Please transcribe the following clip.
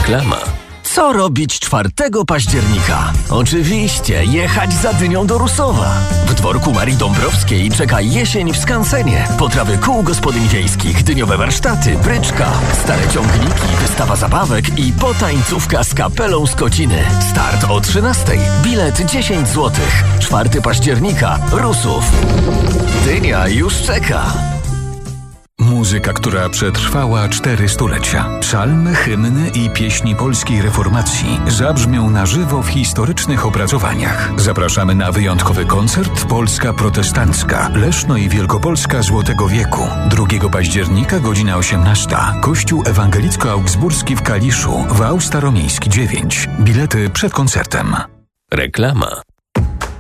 Reklama. Co robić 4 października? Oczywiście jechać za dynią do Rusowa. W dworku Marii Dąbrowskiej czeka jesień w skansenie. Potrawy kół gospodyń wiejskich, dyniowe warsztaty, bryczka, stare ciągniki, wystawa zabawek i potańcówka z kapelą z Kociny. Start o 13:00. Bilet 10 zł. 4 października. Rusów. Dynia już czeka. Muzyka, która przetrwała 4 stulecia. Psalmy, hymny i pieśni polskiej reformacji zabrzmią na żywo w historycznych opracowaniach. Zapraszamy na wyjątkowy koncert Polska Protestancka, Leszno i Wielkopolska Złotego Wieku. 2 października, godzina 18:00. Kościół Ewangelicko-Augsburski w Kaliszu, wał Staromiejski 9. Bilety przed koncertem. Reklama.